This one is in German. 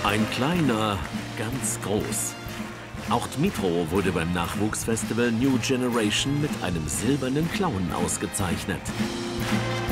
Ein kleiner, ganz groß. Auch Dmitro wurde beim Nachwuchsfestival New Generation mit einem silbernen Clown ausgezeichnet.